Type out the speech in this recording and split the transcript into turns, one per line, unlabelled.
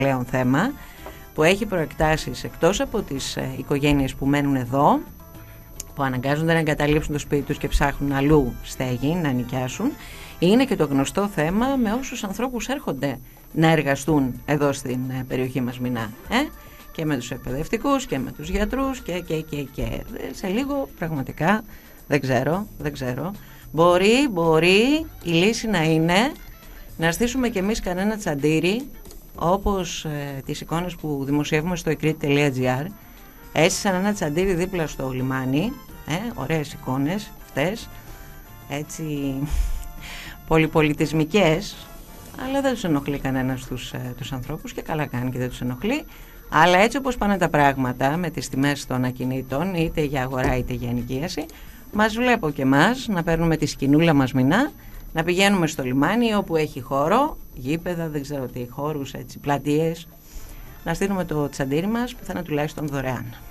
πλέον θέμα που έχει προεκτάσεις εκτός από τις οικογένειες που μένουν εδώ, που αναγκάζονται να εγκαταλείψουν το σπίτι τους και ψάχνουν αλλού στέγη, να νοικιάσουν. Είναι και το γνωστό θέμα με όσους ανθρώπους έρχονται να εργαστούν εδώ στην περιοχή μας Μινά. Και με τους εκπαιδευτικούς και με τους γιατρούς και σε λίγο πραγματικά δεν ξέρω. Μπορεί η λύση να είναι να στήσουμε κι εμείς κανένα τσαντήρι, όπως τις εικόνες που δημοσιεύουμε στο ikrit.gr. Έτσι σαν ένα τσαντήρι δίπλα στο λιμάνι, ωραίες εικόνες αυτές, έτσι πολυπολιτισμικές, αλλά δεν τους ενοχλεί κανένας τους ανθρώπους και καλά κάνει και δεν τους ενοχλεί. Αλλά έτσι όπως πάνε τα πράγματα με τις τιμές των ακινήτων, είτε για αγορά είτε για ενοικίαση, μας βλέπω και εμάς να παίρνουμε τη σκηνούλα μας Μινά, να πηγαίνουμε στο λιμάνι όπου έχει χώρο, γήπεδα, δεν ξέρω τι, χώρους, έτσι, πλατείες, να στείλουμε το τσαντήρι μας που θα είναι τουλάχιστον δωρεάν.